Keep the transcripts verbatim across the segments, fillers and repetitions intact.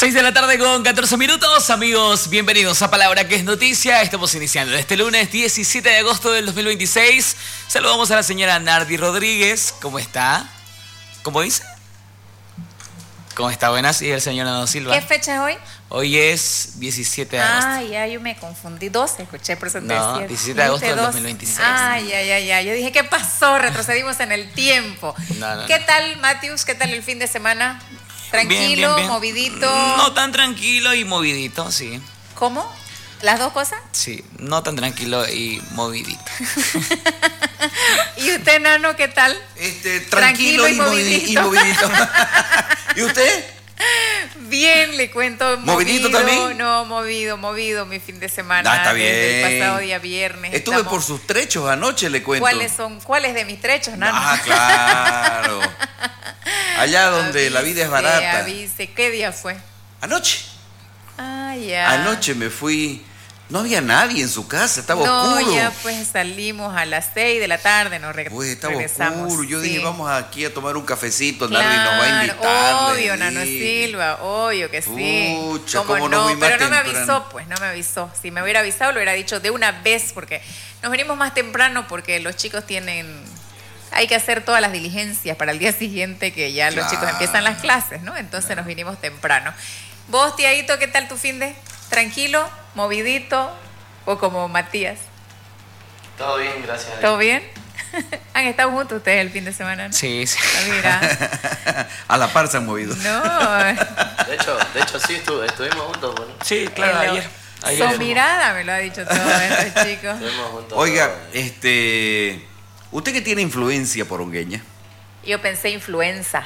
seis de la tarde con catorce minutos, amigos, bienvenidos a Palabra que es Noticia. Estamos iniciando este lunes diecisiete de agosto del dos mil veintiséis. Saludamos a la señora Nardi Rodríguez. ¿Cómo está? ¿Cómo dice? ¿Cómo está? Buenas. Y el señor Nano Silva. ¿Qué fecha es hoy? Hoy es diecisiete de agosto. Ah, ya, yo me confundí. doce, escuché, por eso te No, decía. diecisiete de agosto del dos mil veintiséis. Ay, ay, ay, ay. Yo dije, ¿qué pasó? Retrocedimos en el tiempo. No, no, ¿Qué no. tal, Matius? ¿Qué tal el fin de semana? ¿Tranquilo, Bien, bien, bien. movidito? No tan tranquilo y movidito, sí. ¿Cómo? ¿Las dos cosas? Sí, no tan tranquilo y movidito. ¿Y usted, Nano, qué tal? Este, tranquilo, tranquilo y, y movidito. Y, movidito. ¿Y usted? Bien, le cuento. ¿Movidito movido, también? No, movido, movido mi fin de semana. Ah, está bien. Desde el pasado día viernes. Estuve estamos... por sus trechos anoche, le cuento. ¿Cuáles son? ¿Cuáles de mis trechos, Nano? Ah, claro. Allá donde avise, la vida es barata. Avise. ¿Qué día fue? Anoche. Ah, ya. Anoche me fui. No había nadie en su casa, estaba no, oscuro. No, ya pues salimos a las seis de la tarde, nos re pues estaba regresamos. Oscuro. Yo sí. dije, vamos aquí a tomar un cafecito, claro, Nardi nos va a invitar. Obvio, Nano Silva, obvio que sí. Pucha, ¿Cómo, ¿cómo no? no? Pero no me temprano. avisó, pues no me avisó. Si me hubiera avisado, lo hubiera dicho de una vez, porque nos venimos más temprano porque los chicos tienen... Hay que hacer todas las diligencias para el día siguiente, que ya claro. los chicos empiezan las clases, ¿no? Entonces claro. nos vinimos temprano. Vos, Tiaguito, ¿qué tal tu fin de? ¿Tranquilo? ¿Movidito? ¿O como Matías? Todo bien, gracias. ¿Todo bien? ¿Han estado juntos ustedes el fin de semana, no? Sí, sí. Mira. A la par se han movido. No. De hecho, de hecho sí, estuv estuvimos juntos. Bueno. Sí, claro, el, ayer. ayer. Su mirada me lo ha dicho todo estos chicos. Estuvimos juntos. Oiga, todo. este... ¿Usted que tiene influencia porongueña? Yo pensé influenza.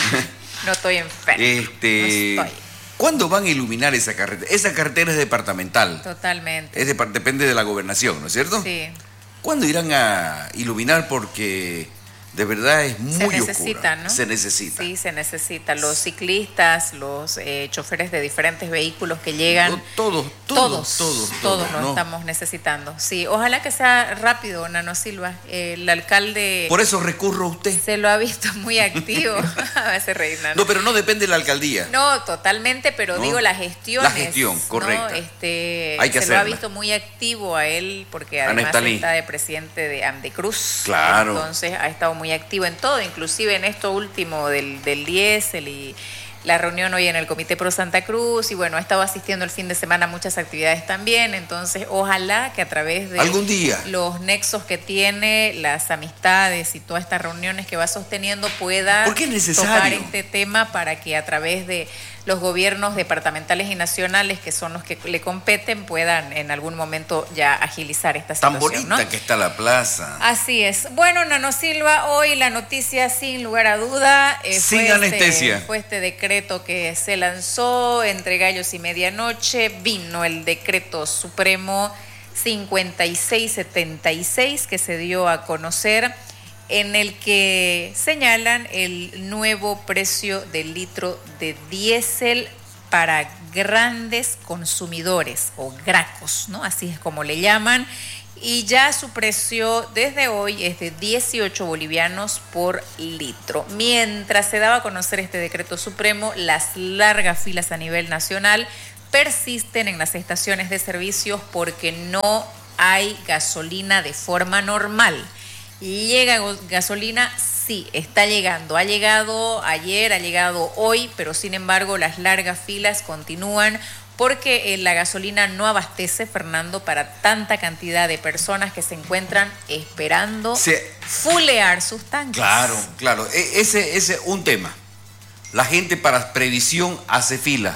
No estoy enferma. Este... No estoy. ¿Cuándo van a iluminar esa carretera? Esa carretera es departamental. Totalmente. Es de, depende de la gobernación, ¿no es cierto? Sí. ¿Cuándo irán a iluminar? Porque de verdad es muy oscura. Se necesita, ¿no? Se necesita. Sí, se necesita. Los ciclistas, los eh, choferes de diferentes vehículos que llegan. No, todos, todos, todos, todos. Todos ¿no? lo estamos necesitando. Sí, ojalá que sea rápido, Nano Silva. El alcalde... Por eso recurro a usted. Se lo ha visto muy activo. Me hace reír, Nano. No, pero no depende de la alcaldía. No, totalmente, pero ¿no? digo la gestión. La gestión, correcto. ¿no? Este, Hay que se hacerla. lo ha visto muy activo a él, porque además Nestalí. está de presidente de Amdecruz. Claro. Entonces ha estado muy activo en todo, inclusive en esto último del, del diésel y la reunión hoy en el Comité Pro Santa Cruz, y bueno, ha estado asistiendo el fin de semana a muchas actividades también. Entonces ojalá que a través de algún día los nexos que tiene, las amistades y todas estas reuniones que va sosteniendo pueda ¿Por qué es necesario? tocar este tema para que a través de los gobiernos departamentales y nacionales, que son los que le competen, puedan en algún momento ya agilizar esta tan situación. bonita, ¿no? que está la plaza. Así es. Bueno, Nano Silva, hoy la noticia sin lugar a duda eh, sin fue, anestesia. Este, fue este decreto que se lanzó entre gallos y medianoche. Vino el decreto supremo cincuenta y seis setenta y seis que se dio a conocer, en el que señalan el nuevo precio del litro de diésel para grandes consumidores o gracos, ¿no? Así es como le llaman. Y ya su precio desde hoy es de dieciocho bolivianos por litro. Mientras se daba a conocer este decreto supremo, las largas filas a nivel nacional persisten en las estaciones de servicios porque no hay gasolina de forma normal. ¿Llega gasolina? Sí, está llegando. Ha llegado ayer, ha llegado hoy, pero sin embargo las largas filas continúan porque la gasolina no abastece, Fernando, para tanta cantidad de personas que se encuentran esperando sí. fulear sus tanques. Claro, claro. Ese es un tema. La gente para previsión hace fila,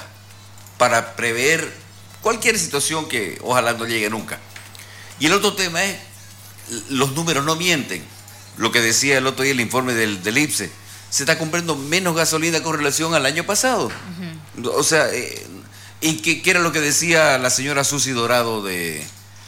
para prever cualquier situación que ojalá no llegue nunca. Y el otro tema es, los números no mienten. Lo que decía el otro día el informe del, del I P S E, se está comprando menos gasolina con relación al año pasado. Uh-huh. O sea, eh, y que, que era lo que decía la señora Susi Dorado de,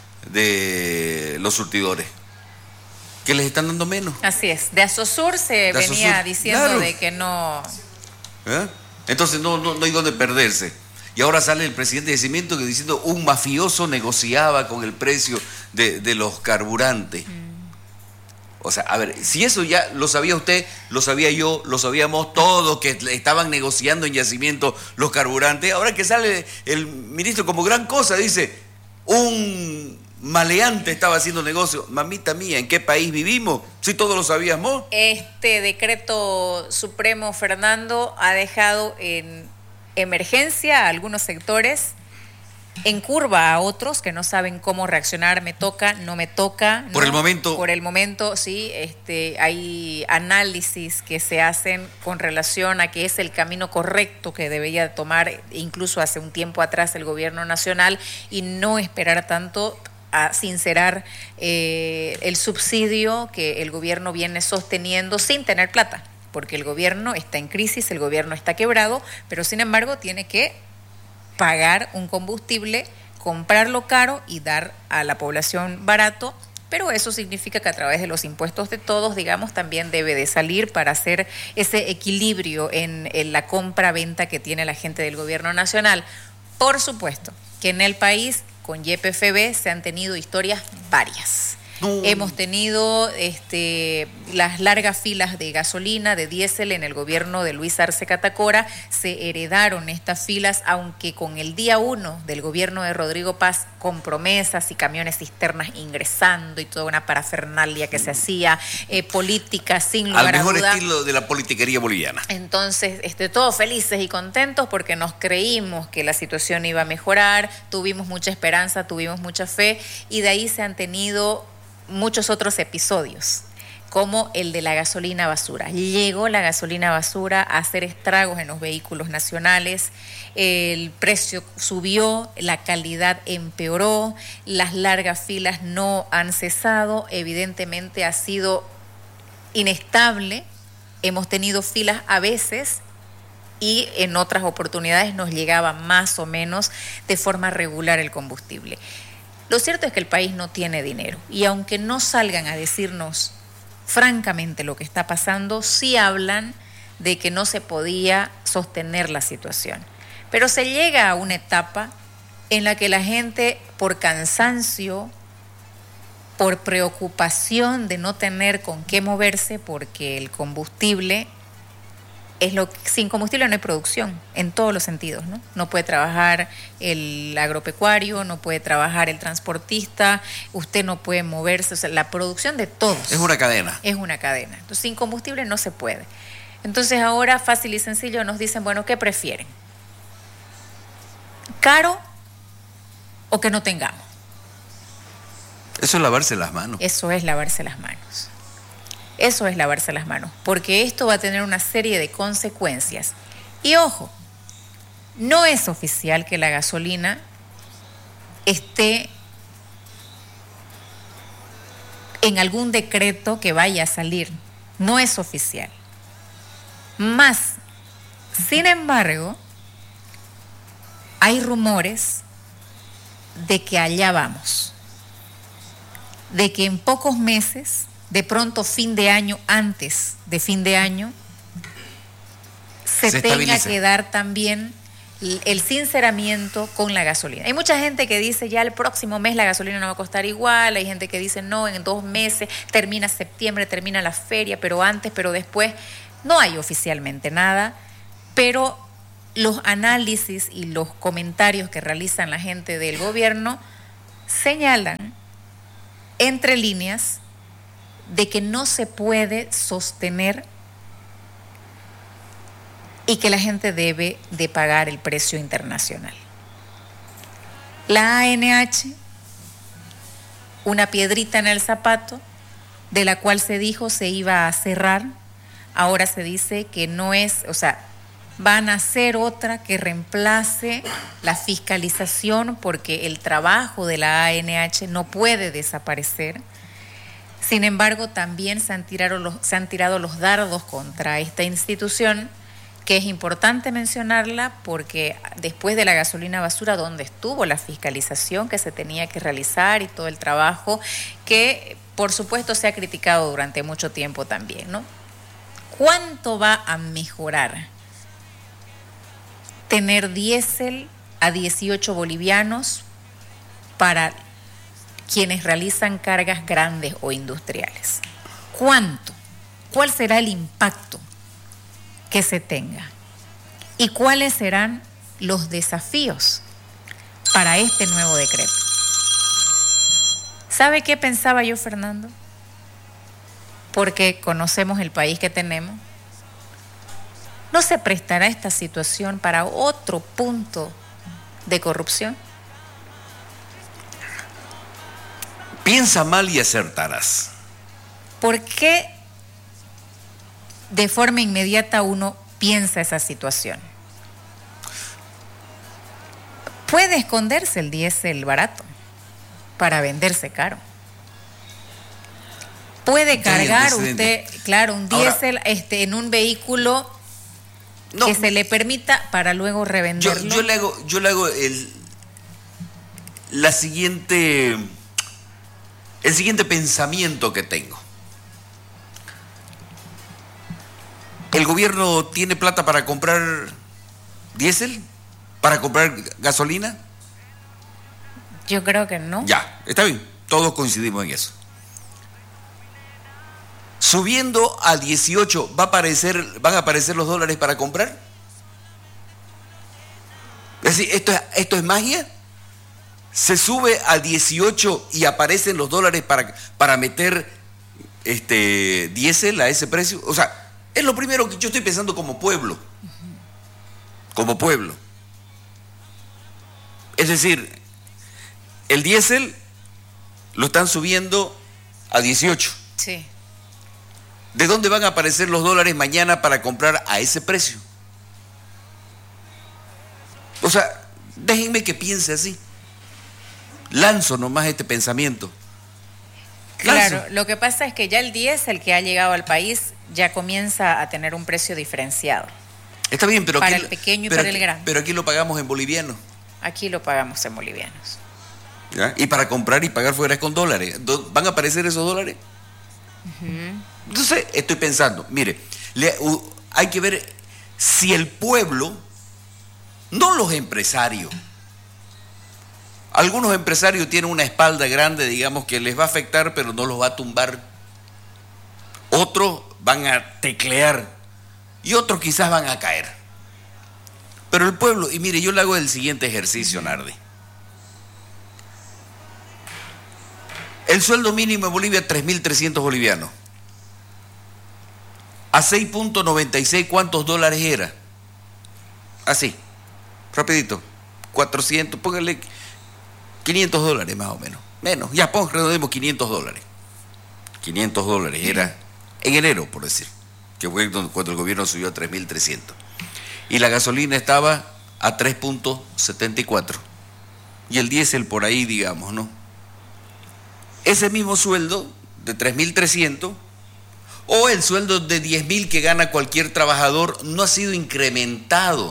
de los surtidores, que les están dando menos. Así es, de Asosur se de venía Asosur, diciendo claro. de que no... ¿Eh? Entonces no, no, no hay dónde perderse. Y ahora sale el presidente de Cimiento que diciendo un mafioso negociaba con el precio de, de los carburantes. Mm. O sea, a ver, si eso ya lo sabía usted, lo sabía yo, lo sabíamos todos, que estaban negociando en yacimiento los carburantes, ahora que sale el ministro como gran cosa, dice, un maleante estaba haciendo negocio. Mamita mía, ¿en qué país vivimos? Si todos lo sabíamos. Este decreto supremo, Fernando, ha dejado en emergencia a algunos sectores, en curva a otros que no saben cómo reaccionar, me toca, no me toca. Por no, el momento. Por el momento, sí, este, hay análisis que se hacen con relación a que es el camino correcto que debería tomar incluso hace un tiempo atrás el gobierno nacional y no esperar tanto a sincerar eh, el subsidio que el gobierno viene sosteniendo sin tener plata, porque el gobierno está en crisis, el gobierno está quebrado, pero sin embargo tiene que pagar un combustible, comprarlo caro y dar a la población barato, pero eso significa que a través de los impuestos de todos, digamos, también debe de salir para hacer ese equilibrio en, en la compra-venta que tiene la gente del gobierno nacional. Por supuesto que en el país con Y P F B se han tenido historias varias. No. Hemos tenido este, las largas filas de gasolina, de diésel en el gobierno de Luis Arce Catacora. Se heredaron estas filas, aunque con el día uno del gobierno de Rodrigo Paz, con promesas y camiones cisternas ingresando y toda una parafernalia que se hacía, eh, política sin lugar a duda. Al mejor estilo de la politiquería boliviana. Entonces, este, todos felices y contentos porque nos creímos que la situación iba a mejorar, tuvimos mucha esperanza, tuvimos mucha fe y de ahí se han tenido muchos otros episodios, como el de la gasolina basura. Llegó la gasolina basura a hacer estragos en los vehículos nacionales, el precio subió, la calidad empeoró, las largas filas no han cesado, evidentemente ha sido inestable, hemos tenido filas a veces y en otras oportunidades nos llegaba más o menos de forma regular el combustible. Lo cierto es que el país no tiene dinero y aunque no salgan a decirnos francamente lo que está pasando, sí hablan de que no se podía sostener la situación. Pero se llega a una etapa en la que la gente, por cansancio, por preocupación de no tener con qué moverse, porque el combustible es lo sin combustible no hay producción en todos los sentidos, ¿no? No puede trabajar el agropecuario, no puede trabajar el transportista, usted no puede moverse, o sea, la producción de todos. Es una cadena. Es una cadena. Entonces, sin combustible no se puede. Entonces, ahora fácil y sencillo nos dicen, bueno, ¿qué prefieren? ¿Caro o que no tengamos? Eso es lavarse las manos. Eso es lavarse las manos. Eso es lavarse las manos, porque esto va a tener una serie de consecuencias. Y ojo, no es oficial que la gasolina esté en algún decreto que vaya a salir. No es oficial. Más, sin embargo, hay rumores de que allá vamos. De que en pocos meses, de pronto fin de año, antes de fin de año, se, se tenga que dar también el sinceramiento con la gasolina. Hay mucha gente que dice ya el próximo mes la gasolina no va a costar igual, hay gente que dice no, en dos meses, termina septiembre, termina la feria, pero antes, pero después. No hay oficialmente nada, pero los análisis y los comentarios que realizan la gente del gobierno señalan entre líneas de que no se puede sostener y que la gente debe de pagar el precio internacional. La A N H, una piedrita en el zapato, de la cual se dijo se iba a cerrar, ahora se dice que no es, o sea, van a hacer otra que reemplace la fiscalización porque el trabajo de la A N H no puede desaparecer. Sin embargo, también se han tirado los, se han tirado los dardos contra esta institución, que es importante mencionarla porque después de la gasolina basura, ¿dónde estuvo la fiscalización que se tenía que realizar y todo el trabajo que, por supuesto, se ha criticado durante mucho tiempo también, ¿no? ¿Cuánto va a mejorar tener diésel a dieciocho bolivianos para quienes realizan cargas grandes o industriales? ¿Cuánto? ¿Cuál será el impacto que se tenga? ¿Y cuáles serán los desafíos para este nuevo decreto? ¿Sabe qué pensaba yo, Fernando? Porque conocemos el país que tenemos. ¿No se prestará esta situación para otro punto de corrupción? Piensa mal y acertarás. ¿Por qué de forma inmediata uno piensa esa situación? Puede esconderse el diésel barato para venderse caro. Puede cargar usted, claro, un diésel este, en un vehículo no, que se le permita para luego revenderlo. Yo, yo le hago, yo le hago el, la siguiente, el siguiente pensamiento que tengo. ¿El gobierno tiene plata para comprar diésel? ¿Para comprar gasolina? Yo creo que no. Ya, está bien, todos coincidimos en eso. Subiendo a dieciocho, ¿va a aparecer, ¿van a aparecer los dólares para comprar? Es decir, ¿esto es, esto es magia? ¿Se sube a dieciocho y aparecen los dólares para, para meter este, diésel a ese precio? O sea, es lo primero que yo estoy pensando como pueblo. Uh-huh. Como pueblo. Es decir, el diésel lo están subiendo a dieciocho. Sí. ¿De dónde van a aparecer los dólares mañana para comprar a ese precio? O sea, déjenme que piense así. Lanzo nomás este pensamiento. Lanzo. Claro, lo que pasa es que ya el diésel que ha llegado al país ya comienza a tener un precio diferenciado. Está bien, pero para aquí, el pequeño y pero para aquí, el grande. Pero aquí lo pagamos en boliviano. Aquí lo pagamos en bolivianos. ¿Ya? Y para comprar y pagar fuera es con dólares. ¿Van a aparecer esos dólares? Uh-huh. Entonces, estoy pensando, mire, le, uh, hay que ver si el pueblo, no los empresarios, algunos empresarios tienen una espalda grande, digamos, que les va a afectar, pero no los va a tumbar. Otros van a teclear y otros quizás van a caer. Pero el pueblo, y mire, yo le hago el siguiente ejercicio, Nardi. El sueldo mínimo en Bolivia, tres mil trescientos bolivianos. A seis punto noventa y seis, ¿cuántos dólares era? Así, rapidito. cuatrocientos, póngale quinientos dólares más o menos. Menos, ya, pon, redondemos quinientos dólares. quinientos dólares era en enero, por decir, que fue cuando el gobierno subió a tres mil trescientos. Y la gasolina estaba a tres punto setenta y cuatro. Y el diésel por ahí, digamos, ¿no? Ese mismo sueldo de tres mil trescientos o el sueldo de diez mil que gana cualquier trabajador no ha sido incrementado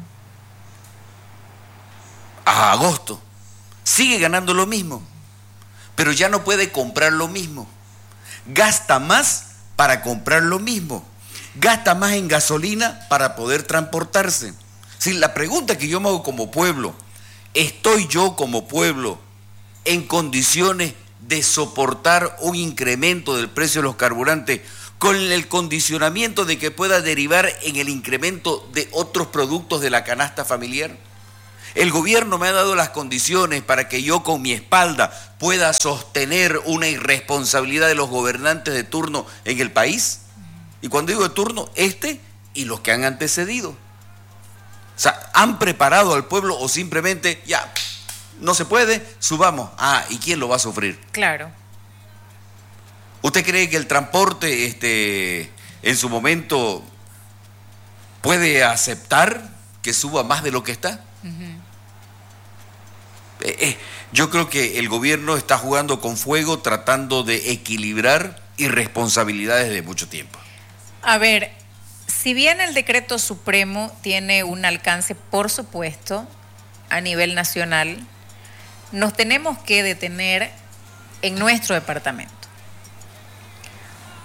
a agosto. Sigue ganando lo mismo, pero ya no puede comprar lo mismo. Gasta más para comprar lo mismo. Gasta más en gasolina para poder transportarse. Si la pregunta que yo me hago como pueblo, ¿estoy yo como pueblo en condiciones de soportar un incremento del precio de los carburantes con el condicionamiento de que pueda derivar en el incremento de otros productos de la canasta familiar? El gobierno me ha dado las condiciones para que yo con mi espalda pueda sostener una irresponsabilidad de los gobernantes de turno en el país. Y cuando digo de turno, este y los que han antecedido. O sea, ¿han preparado al pueblo o simplemente ya no se puede, subamos? Ah, ¿y quién lo va a sufrir? Claro. ¿Usted cree que el transporte este, en su momento puede aceptar que suba más de lo que está? Uh-huh. eh, eh, yo creo que el gobierno está jugando con fuego tratando de equilibrar irresponsabilidades de mucho tiempo. A ver, si bien el decreto supremo tiene un alcance, por supuesto, a nivel nacional, nos tenemos que detener en nuestro departamento.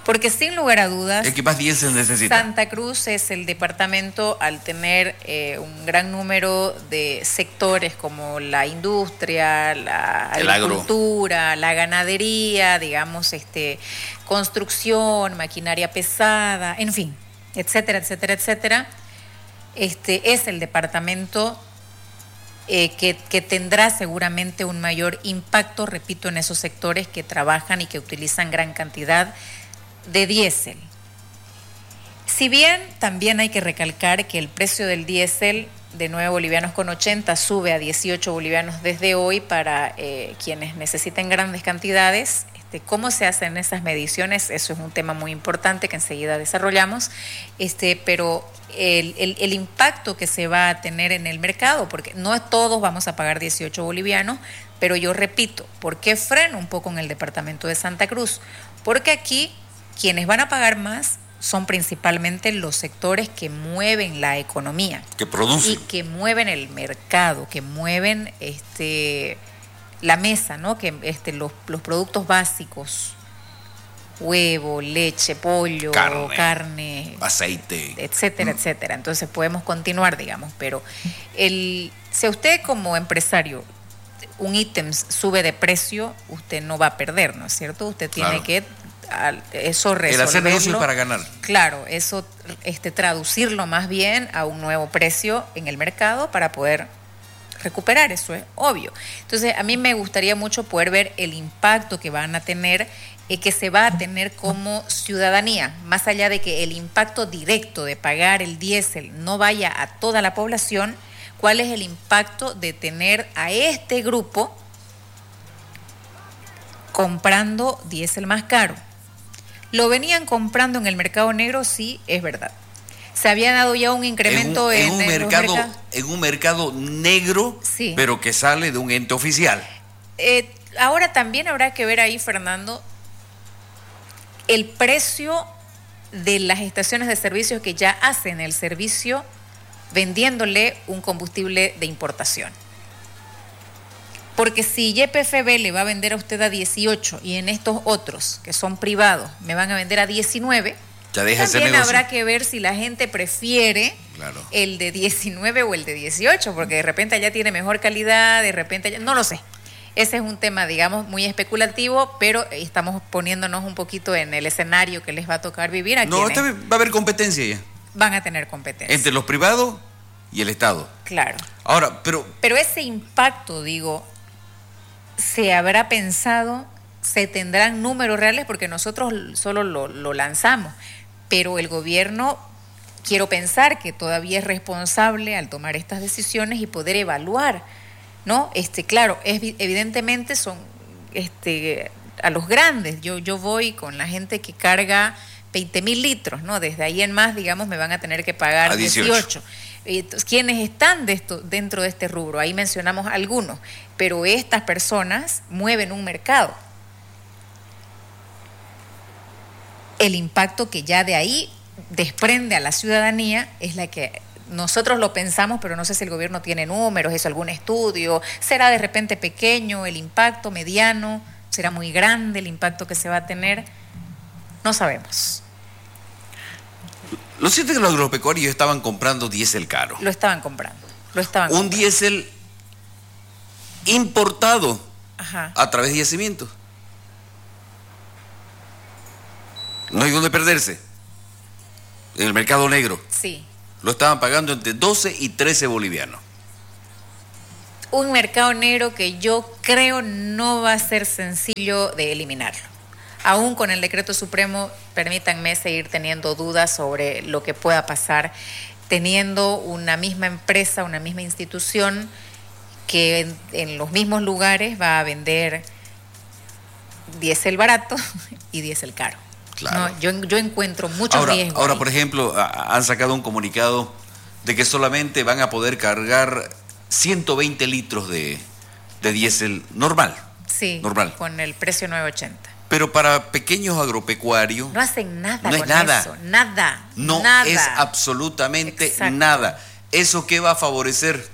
Porque sin lugar a dudas, el que más diésel necesita. Santa Cruz es el departamento, al tener eh, un gran número de sectores como la industria, la El agricultura, agro. la ganadería, digamos, este, construcción, maquinaria pesada, en fin, etcétera, etcétera, etcétera. Este es el departamento eh, que, que tendrá seguramente un mayor impacto, repito, en esos sectores que trabajan y que utilizan gran cantidad de diésel. Si bien también hay que recalcar que el precio del diésel de nueve bolivianos con ochenta sube a dieciocho bolivianos desde hoy para eh, quienes necesiten grandes cantidades. Este, ¿Cómo se hacen esas mediciones? Eso es un tema muy importante que enseguida desarrollamos, este, pero el, el, el impacto que se va a tener en el mercado, porque no todos vamos a pagar dieciocho bolivianos, pero yo repito, ¿por qué freno un poco en el departamento de Santa Cruz? Porque aquí quienes van a pagar más son principalmente los sectores que mueven la economía. Que producen. Y que mueven el mercado, que mueven este, la mesa, ¿no? Que este, los, los productos básicos, huevo, leche, pollo, carne, carne aceite, etcétera, mm. etcétera. Entonces podemos continuar, digamos, pero el, si a usted como empresario un ítem sube de precio, usted no va a perder, ¿no es cierto? Usted tiene Claro. que eso resolverlo. El hacer negocio para ganar. Claro, eso este, traducirlo más bien a un nuevo precio en el mercado para poder recuperar, eso es obvio. Entonces, a mí me gustaría mucho poder ver el impacto que van a tener, eh, que se va a tener como ciudadanía, más allá de que el impacto directo de pagar el diésel no vaya a toda la población, cuál es el impacto de tener a este grupo comprando diésel más caro. ¿Lo venían comprando en el mercado negro? Sí, es verdad. Se había dado ya un incremento en en, un, en un en mercado, los mercados. en un mercado negro, sí. pero que sale de un ente oficial. Eh, ahora también habrá que ver ahí, Fernando, el precio de las estaciones de servicios que ya hacen el servicio vendiéndole un combustible de importación. Porque si Y P F B le va a vender a usted a dieciocho y en estos otros, que son privados, me van a vender a diecinueve, ya deja también ese negocio. Habrá que ver si la gente prefiere claro. el de diecinueve o el de dieciocho, porque de repente allá tiene mejor calidad, de repente allá, no lo sé. Ese es un tema, digamos, muy especulativo, pero estamos poniéndonos un poquito en el escenario que les va a tocar vivir a No, quienes va a haber competencia ya. van a tener competencia. Entre los privados y el Estado. Claro. Ahora, pero... Pero ese impacto, digo, se habrá pensado, se tendrán números reales, porque nosotros solo lo, lo lanzamos, pero el gobierno, quiero pensar que todavía es responsable al tomar estas decisiones y poder evaluar, ¿no? Este, claro, es, evidentemente son este, a los grandes, yo, yo voy con la gente que carga veinte mil litros, ¿no? Desde ahí en más, digamos, me van a tener que pagar a dieciocho. dieciocho. Entonces, ¿quiénes están de esto, dentro de este rubro? Ahí mencionamos algunos, pero estas personas mueven un mercado. El impacto que ya de ahí desprende a la ciudadanía es la que nosotros lo pensamos, pero no sé si el gobierno tiene números, hizo algún estudio, será de repente pequeño el impacto, mediano, será muy grande el impacto que se va a tener, no sabemos. Lo cierto es que los agropecuarios estaban comprando diésel caro. Lo estaban comprando, lo estaban Un comprando. diésel importado Ajá. a través de yacimientos. No hay dónde perderse. En el mercado negro. Sí. Lo estaban pagando entre doce y trece bolivianos. Un mercado negro que yo creo no va a ser sencillo de eliminarlo. Aún con el decreto supremo, permítanme seguir teniendo dudas sobre lo que pueda pasar, teniendo una misma empresa, una misma institución que en, en los mismos lugares va a vender diésel barato y diésel caro. Claro. No, yo, yo encuentro mucho ahora, riesgo. Ahora, ahí. por ejemplo, a, han sacado un comunicado de que solamente van a poder cargar ciento veinte litros de, de diésel normal. Sí, normal. Con el precio nueve ochenta. Pero para pequeños agropecuarios... No hacen nada no con es nada. eso, nada. No nada. es absolutamente Exacto. nada. ¿Eso qué va a favorecer?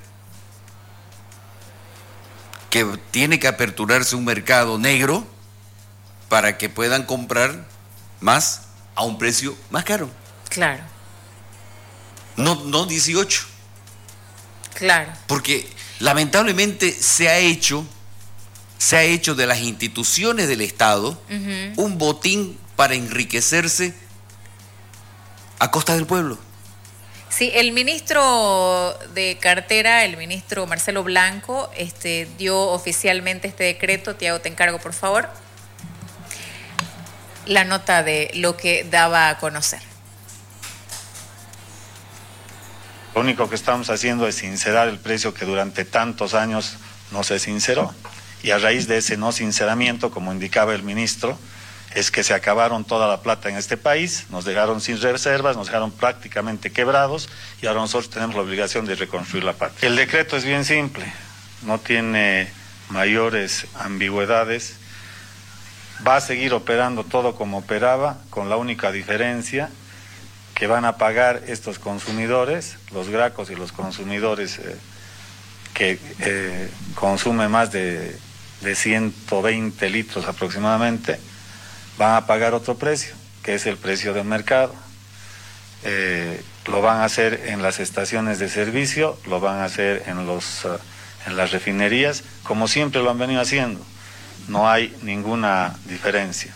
Que tiene que aperturarse un mercado negro para que puedan comprar más a un precio más caro. Claro. No, no dieciocho. Claro. Porque lamentablemente se ha hecho, se ha hecho de las instituciones del Estado uh-huh. un botín para enriquecerse a costa del pueblo. Sí, el ministro de cartera, el ministro Marcelo Blanco, este, dio oficialmente este decreto. Tiago, te encargo, por favor, la nota de lo que daba a conocer. Lo único que estamos haciendo es sincerar el precio que durante tantos años no se sinceró. Y a raíz de ese no sinceramiento, como indicaba el ministro, es que se acabaron toda la plata en este país, nos dejaron sin reservas, nos dejaron prácticamente quebrados y ahora nosotros tenemos la obligación de reconstruir la patria. El decreto es bien simple, no tiene mayores ambigüedades, va a seguir operando todo como operaba, con la única diferencia que van a pagar estos consumidores, los gracos y los consumidores eh, que eh, consumen más de, de ciento veinte litros aproximadamente, van a pagar otro precio, que es el precio del mercado. Eh, lo van a hacer en las estaciones de servicio, lo van a hacer en, los, uh, en las refinerías, como siempre lo han venido haciendo. No hay ninguna diferencia.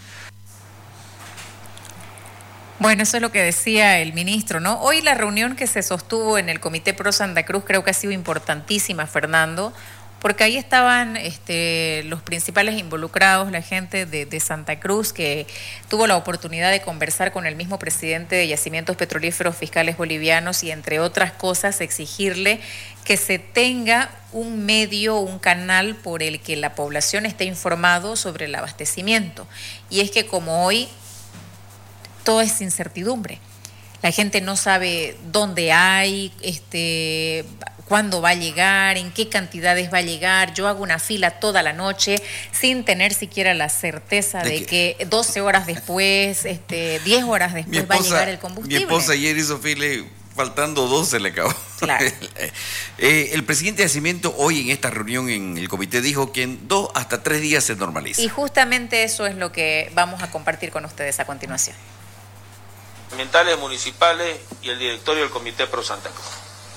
Bueno, eso es lo que decía el ministro, ¿no? Hoy la reunión que se sostuvo en el Comité Pro Santa Cruz creo que ha sido importantísima, Fernando, porque ahí estaban este, los principales involucrados, la gente de, de Santa Cruz, que tuvo la oportunidad de conversar con el mismo presidente de Yacimientos Petrolíferos Fiscales Bolivianos y, entre otras cosas, exigirle que se tenga un medio, un canal por el que la población esté informado sobre el abastecimiento. Y es que como hoy todo es incertidumbre. La gente no sabe dónde hay, este, cuándo va a llegar, en qué cantidades va a llegar. Yo hago una fila toda la noche sin tener siquiera la certeza de, de que, que doce horas después, este, diez horas después esposa, va a llegar el combustible. Mi esposa ayer hizo fila y faltando dos se le acabó. Claro. eh, el presidente de Yacimiento hoy en esta reunión en el comité dijo que en dos hasta tres días se normaliza. Y justamente eso es lo que vamos a compartir con ustedes a continuación. Ambientales municipales y el directorio del Comité Pro Santa Cruz.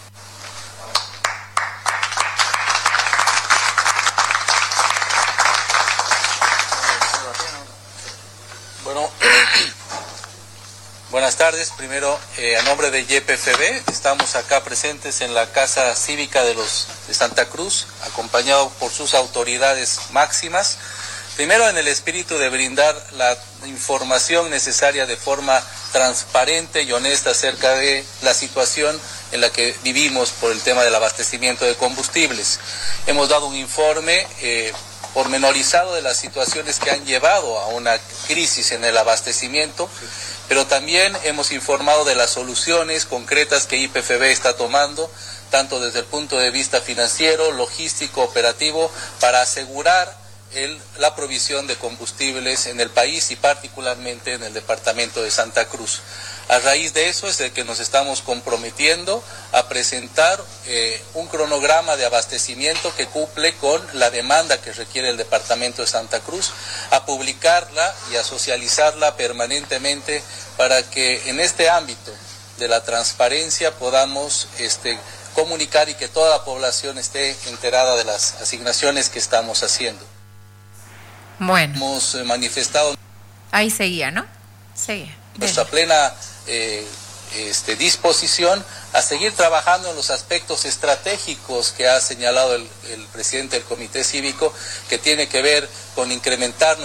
Bueno, buenas tardes. Primero, eh, a nombre de Y P F B, estamos acá presentes en la Casa Cívica de los de Santa Cruz, acompañados por sus autoridades máximas. Primero, en el espíritu de brindar la información necesaria de forma transparente y honesta acerca de la situación en la que vivimos por el tema del abastecimiento de combustibles. Hemos dado un informe eh, pormenorizado de las situaciones que han llevado a una crisis en el abastecimiento, pero también hemos informado de las soluciones concretas que Y P F B está tomando, tanto desde el punto de vista financiero, logístico, operativo, para asegurar El, la provisión de combustibles en el país y particularmente en el departamento de Santa Cruz. A raíz de eso es de que nos estamos comprometiendo a presentar eh, un cronograma de abastecimiento que cumple con la demanda que requiere el departamento de Santa Cruz, a publicarla y a socializarla permanentemente para que en este ámbito de la transparencia podamos este, comunicar y que toda la población esté enterada de las asignaciones que estamos haciendo. Bueno. Hemos eh, manifestado ahí seguía, ¿no? Seguía. Nuestra plena eh, este, disposición a seguir trabajando en los aspectos estratégicos que ha señalado el, el presidente del Comité Cívico, que tiene que ver con incrementar